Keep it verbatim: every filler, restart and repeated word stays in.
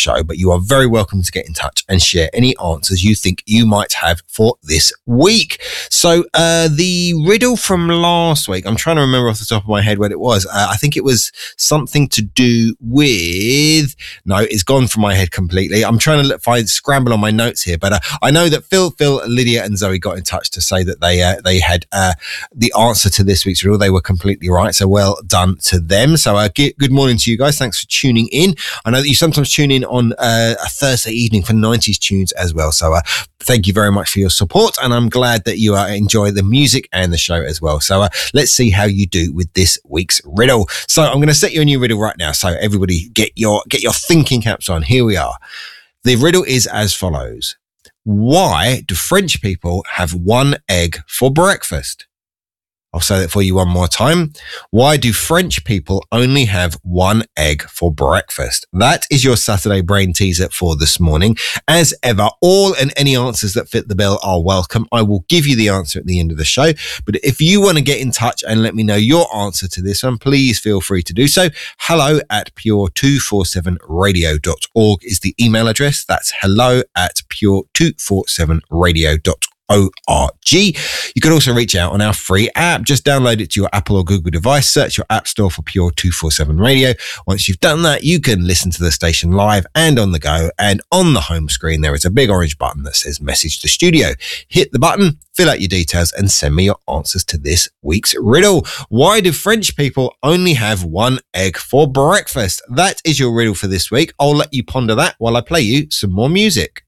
show, but you are very welcome to get in touch and share any answers you think you might have for this week. So uh, the riddle from last week, I'm trying to remember off the top of my head what it was. Uh, I think it was something to do with, no, it's gone from my head completely. I'm trying to look, find, scramble on my notes here, but uh, I know that Phil, Phil, Lydia and Zoe got in touch to say that they uh, they had uh, the answer to this week's riddle. They were completely right, so well done to them. So uh, get, good morning to you guys. Thanks for tuning in. I know that you sometimes tune in on uh, a Thursday evening for nineties tunes as well, so uh, thank you very much for your support, and I'm glad that you uh, enjoy the music and the show as well. So uh, let's see how you do with this week's riddle. So I'm going to set you a new riddle right now, so everybody get your get your thinking caps on. Here we are. The riddle is as follows. Why do French people have one egg for breakfast? I'll say that for you one more time. Why do French people only have one egg for breakfast? That is your Saturday brain teaser for this morning. As ever, all and any answers that fit the bill are welcome. I will give you the answer at the end of the show. But if you want to get in touch and let me know your answer to this one, please feel free to do so. Hello at pure two forty-seven radio dot org is the email address. That's hello at pure two forty-seven radio dot org. O R G. You can also reach out on our free app. Just download it to your Apple or Google device. Search your app store for Pure two forty-seven Radio. Once you've done that, you can listen to the station live and on the go. And on the home screen, there is a big orange button that says Message the Studio. Hit the button, fill out your details, and send me your answers to this week's riddle. Why do French people only have one egg for breakfast? That is your riddle for this week. I'll let you ponder that while I play you some more music.